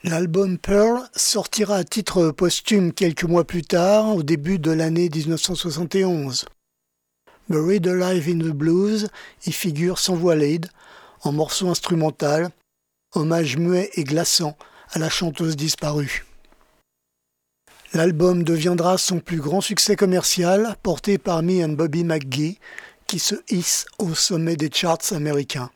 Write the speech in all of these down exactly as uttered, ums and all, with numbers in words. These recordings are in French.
L'album Pearl sortira à titre posthume quelques mois plus tard, au début de l'année dix-neuf cent soixante et onze. Buried Alive in the Blues y figure sans voix lead, en morceau instrumental, hommage muet et glaçant à la chanteuse disparue. L'album deviendra son plus grand succès commercial, porté par Me and Bobby McGee, qui se hisse au sommet des charts américains.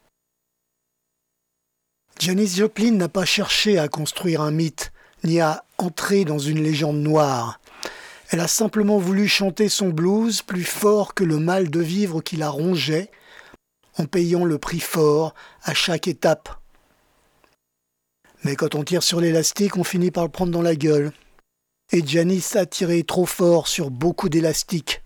Janis Joplin n'a pas cherché à construire un mythe, ni à entrer dans une légende noire. Elle a simplement voulu chanter son blues plus fort que le mal de vivre qui la rongeait, en payant le prix fort à chaque étape. Mais quand on tire sur l'élastique, on finit par le prendre dans la gueule. Et Janis a tiré trop fort sur beaucoup d'élastiques.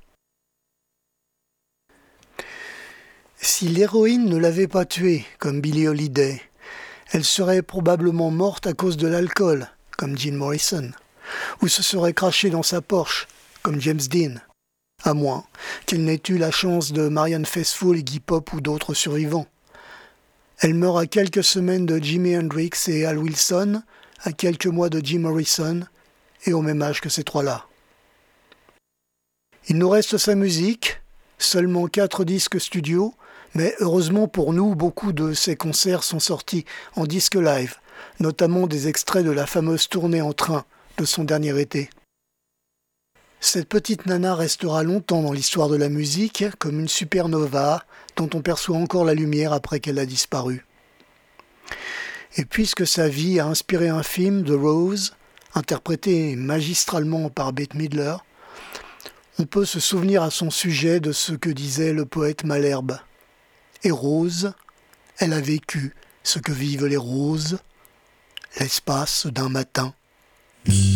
Si l'héroïne ne l'avait pas tuée, comme Billie Holiday, elle serait probablement morte à cause de l'alcool, comme Jim Morrison, ou se serait crachée dans sa Porsche, comme James Dean, à moins qu'elle n'ait eu la chance de Marianne Faithfull, Iggy Pop ou d'autres survivants. Elle meurt à quelques semaines de Jimi Hendrix et Al Wilson, à quelques mois de Jim Morrison, et au même âge que ces trois-là. Il nous reste sa musique, seulement quatre disques studio, mais heureusement pour nous, beaucoup de ses concerts sont sortis en disque live, notamment des extraits de la fameuse tournée en train de son dernier été. Cette petite nana restera longtemps dans l'histoire de la musique comme une supernova dont on perçoit encore la lumière après qu'elle a disparu. Et puisque sa vie a inspiré un film, The Rose, interprété magistralement par Bette Midler, on peut se souvenir à son sujet de ce que disait le poète Malherbe. Et Rose, elle a vécu ce que vivent les roses, l'espace d'un matin.